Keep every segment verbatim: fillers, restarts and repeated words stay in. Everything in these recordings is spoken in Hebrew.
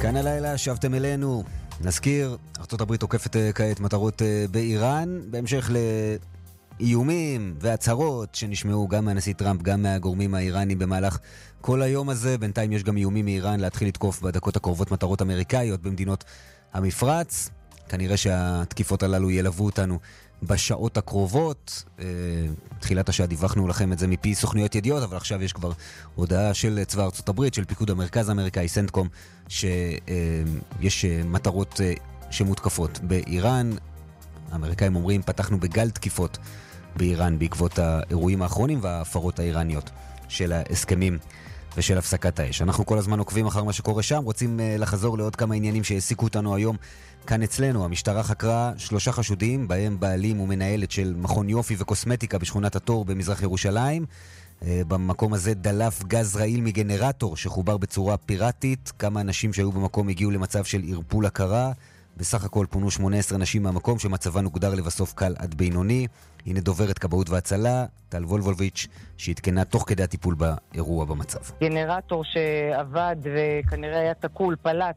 כאן הלילה שבתם אלינו. נזכיר, ארצות הברית תוקפת כעת מטרות באיראן, בהמשך לאיומים והצהרות שנשמעו גם מהנשיא טראמפ, גם מהגורמים האיראנים במהלך כל היום הזה. בינתיים יש גם איומים מאיראן להתחיל לתקוף בדקות הקרובות מטרות אמריקאיות במדינות המפרץ. כנראה שהתקיפות הללו ילוו אותנו בשעות הקרובות. תחילת השעה דיווחנו לכם את זה מפי סוכנויות ידיעות, אבל עכשיו יש כבר הודעה של צבא ארצות הברית, של פיקוד המרכז האמריקאי סנטקום, שיש מטרות שמותקפות באיראן. האמריקאים אומרים, פתחנו בגל תקיפות באיראן בעקבות האירועים האחרונים וההפרות האיראניות של ההסכמים ושל הפסקת האש. אנחנו כל הזמן עוקבים אחר מה שקורה שם, רוצים לחזור לעוד כמה עניינים שהעסיקו אותנו היום כאן אצלנו. המשטרה חקרה שלושה חשודים, בהם בעלים ומנהלת של מכון יופי וקוסמטיקה בשכונת התור במזרח ירושלים. במקום הזה דלף גז רעיל מגנרטור שחובר בצורה פיראטית. כמה אנשים שהיו במקום הגיעו למצב של ערפול הכרה. בסך הכל פונו שמונה עשרה נשים מהמקום שמצבן הוגדר לבסוף קל עד בינוני. הנה דוברת כבאות והצלה, טל וולבוביץ', שהתקנה תוך כדי הטיפול באירוע במצב. גנרטור שעבד וכנראה היה תקול, פלט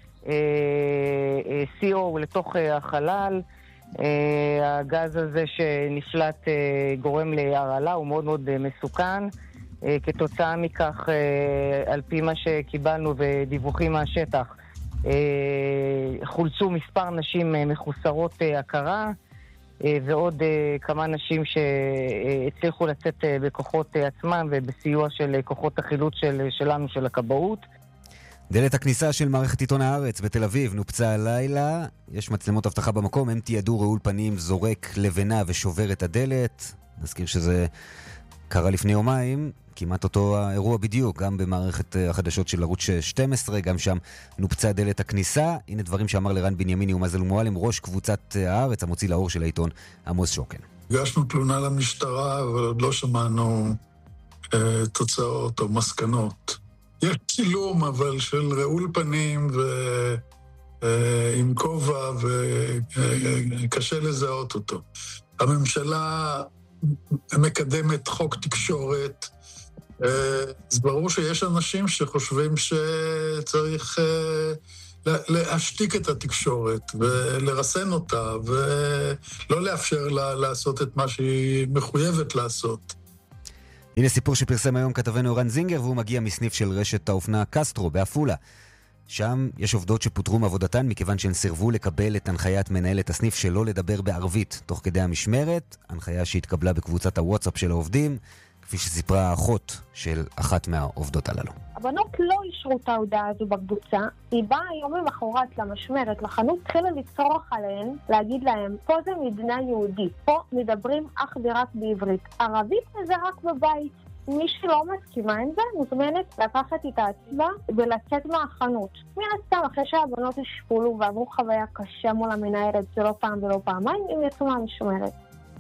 סי או לתוך החלל. הגז הזה שנפלט גורם להרעלה, הוא מאוד מאוד מסוכן. כתוצאה מכך, על פי מה שקיבלנו ודיווחים מהשטח, חולצו מספר נשים מחוסרות הכרה, ועוד כמה נשים שהצליחו לצאת בכוחות עצמם ובסיוע של כוחות החילוץ של, שלנו, של הכבאות. דלת הכניסה של מערכת עיתון הארץ בתל אביב נופצה הלילה. יש מצלמות אבטחה במקום, הם תיעדו רעול פנים זורק לבנה ושובר את הדלת. נזכיר שזה קרה לפני יומיים, כמעט אותו האירוע בדיוק, גם במערכת החדשות של ערוץ שתים עשרה, גם שם נופצה דלת הכניסה. הנה דברים שאמר לרן בנימיני ומזל מועלם, ראש קבוצת הארץ, המוציא לאור של העיתון, עמוס שוקן. הגשנו תלונה למשטרה, אבל עוד לא שמענו אה, תוצאות או מסקנות. יש צילום, אבל של רעול פנים ועם כובע, וקשה לזהות אותו. הממשלה מקדמת חוק תקשורת, אז ברור שיש אנשים שחושבים שצריך להשתיק את התקשורת ולרסן אותה, ולא לאפשר לה לעשות את מה שהיא מחויבת לעשות. הנה סיפור שפרסם היום כתבנו אורן זינגר, והוא מגיע מסניף של רשת האופנה קסטרו באפולה. שם יש עובדות שפוטרו מעבודתן מכיוון שהן סירבו לקבל את הנחיית מנהלת הסניף שלא לדבר בערבית תוך כדי המשמרת, הנחיה שהתקבלה בקבוצת הוואטסאפ של העובדים, כפי שסיפרה האחות של אחת מהעובדות הללו. הבנות לא אישרו את ההודעה הזו בקבוצה, היא באה יום למחרת למשמרת, לחנות, התחילה לצרוח עליהן, להגיד להם, פה זה מדינה יהודית, פה מדברים אך ורק בעברית, ערבית זה רק בבית. מי שלא מסכימה עם זה, מוזמנת לקחת את העצבה ולצאת מהחנות. מן הסתם, אחרי שהבנות השפולו ועברו חוויה קשה מול המנהלת, זה לא פעם ולא פעמיים, הם יצאו מהמשמרת.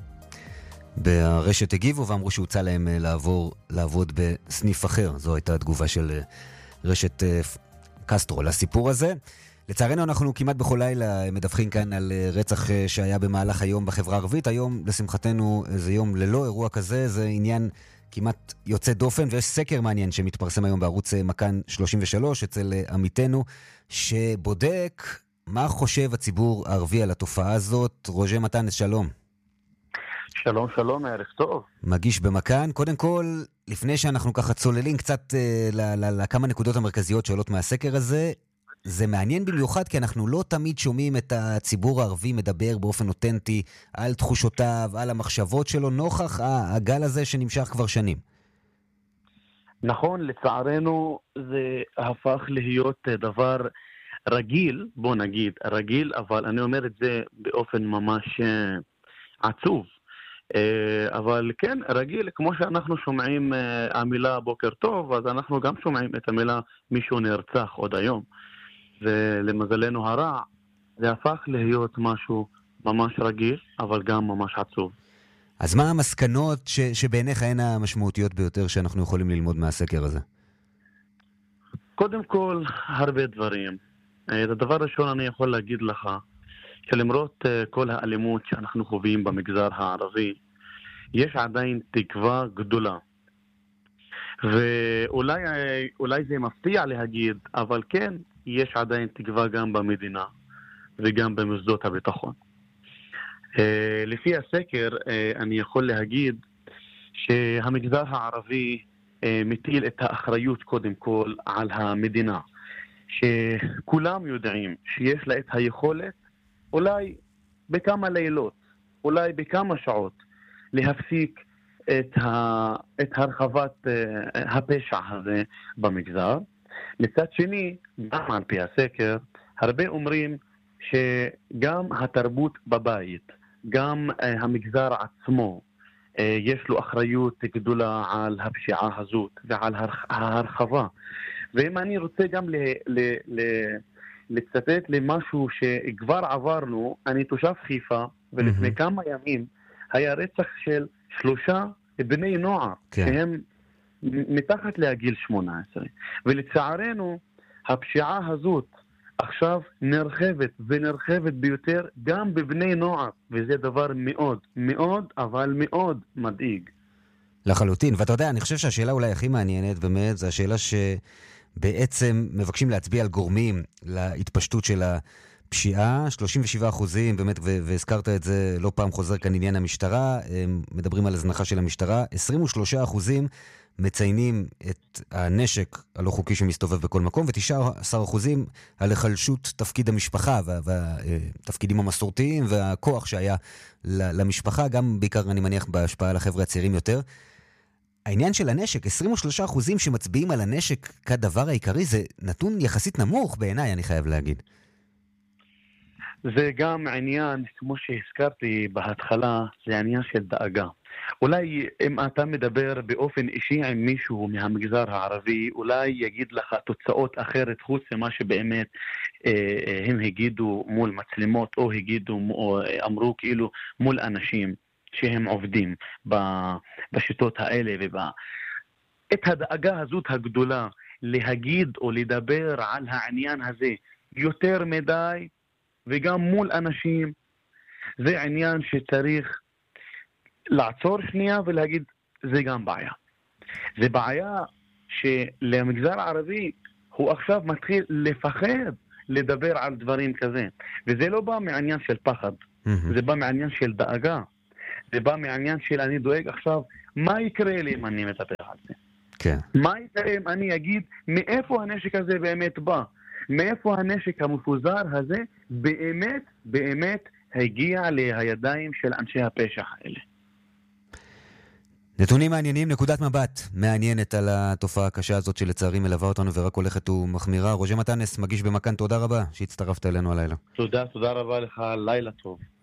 ברשת הגיבו ואמרו שהוצא להם לעבור, לעבוד בסניף אחר. זו הייתה התגובה של רשת קסטרו לסיפור הזה. לצערנו אנחנו כמעט בכל לילה מדווחים כאן על רצח שהיה במהלך היום בחברה הערבית. היום לשמחתנו זה יום ללא אירוע כזה, זה עניין כמעט יוצא דופן, ויש סקר מעניין שמתפרסם היום בערוץ מכאן שלושים ושלוש אצל עמיתנו, שבודק מה חושב הציבור הערבי על התופעה הזאת. רוז'ה מתנס, שלום. שלום, שלום, ערב טוב. מגיש במכאן. קודם כל, לפני שאנחנו ככה צוללים קצת לכמה נקודות המרכזיות שעולות מהסקר הזה, זה מעניין במיוחד כי אנחנו לא תמיד שומעים את הציבור הערבי מדבר באופן אותנטי על תחושותיו, על המחשבות שלו, נוכח הגל הזה שנמשך כבר שנים. נכון, לצערנו זה הפך להיות דבר רגיל, בוא נגיד רגיל, אבל אני אומר את זה באופן ממש עצוב. אבל כן, רגיל, כמו שאנחנו שומעים המילה בוקר טוב, אז אנחנו גם שומעים את המילה מישהו נרצח עוד היום. ולמזלנו הרע, זה הפך להיות משהו ממש רגיל, אבל גם ממש עצוב. אז מה המסקנות ש, שבעיניך הן המשמעותיות ביותר שאנחנו יכולים ללמוד מהסקר הזה? קודם כל, הרבה דברים. את הדבר הראשון אני יכול להגיד לך, שלמרות כל האלימות שאנחנו חווים במגזר הערבי, יש עדיין תקווה גדולה. ואולי אולי זה מפתיע להגיד, אבל כן, יש עדיין תקווה גם במדינה וגם במוסדות הביטחון. לפי הסקר אני יכול להגיד שהמגזר הערבי מטיל את האחריות קודם כל על המדינה, שכולם יודעים שיש לה את היכולת אולי בכמה לילות, אולי בכמה שעות להפסיק את, ה... את הרחבת הפשע הזה במגזר. מצד שני, גם על פי הסקר, הרבה אומרים שגם התרבות בבית, גם המגזר עצמו, יש לו אחריות גדולה על הפשיעה הזאת ועל ההרחבה. ואם אני רוצה גם ל, ל, ל, לצטט למשהו שכבר עברנו, אני תושב חיפה, ולפני mm-hmm. כמה ימים היה רצח של שלושה בני נוער, כן. שהם מתחת לגיל שמונה עשרה. ולצערנו, הפשיעה הזאת עכשיו נרחבת ונרחבת ביותר גם בבני נוער, וזה דבר מאוד, מאוד, אבל מאוד מדאיג. לחלוטין, ואתה יודע, אני חושב שהשאלה אולי הכי מעניינת באמת, זה השאלה שבעצם מבקשים להצביע על גורמים להתפשטות של הפשיעה, שלושים ושבעה אחוזים, באמת, והזכרת את זה, לא פעם חוזר כאן עניין המשטרה, מדברים על הזנחה של המשטרה, עשרים ושלושה אחוזים מציינים את הנשק הלא חוקי שמסתובב בכל מקום, ו-תשעה עשר אחוזים על החלשות תפקיד המשפחה, והתפקידים המסורתיים, והכוח שהיה למשפחה, גם בעיקר אני מניח בהשפעה על החבר'ה הצעירים יותר. העניין של הנשק, עשרים ושלושה אחוזים שמצביעים על הנשק כדבר העיקרי, זה נתון יחסית נמוך בעיניי, אני חייב להגיד. זה גם עניין, כמו שהזכרתי בהתחלה, זה עניין של דאגה. אולי אם אתה מדבר באופן אישי עם מישהו מהמגזר הערבי, אולי יגיד לך תוצאות אחרת חוץ ממה שבאמת אה, הם הגידו מול מצלמות, או הגידו, או אמרו כאילו מול אנשים שהם עובדים בשיטות האלה. ובא. את הדאגה הזאת הגדולה להגיד או לדבר על העניין הזה יותר מדי, וגם מול אנשים, זה עניין שצריך לעצור שנייה ולהגיד, זה גם בעיה. זה בעיה שלמגזר הערבי הוא עכשיו מתחיל לפחד לדבר על דברים כזה. וזה לא בא מעניין של פחד, mm-hmm. זה בא מעניין של דאגה. זה בא מעניין של אני דואג עכשיו, מה יקרה לי אם אני מדבר על זה? כן. מה יקרה אם אני אגיד מאיפה הנשק הזה באמת בא? מאיפה הנשק המפוזר הזה באמת, באמת הגיע לידיים של אנשי הפשע האלה? נתונים מעניינים, נקודת מבט מעניינת על התופעה הקשה הזאת שלצערי מלווה אותנו ורק הולכת ומחמירה. רוז'ה מתנס, מגיש במכאן, תודה רבה שהצטרפת אלינו הלילה. תודה, תודה רבה לך, לילה טוב.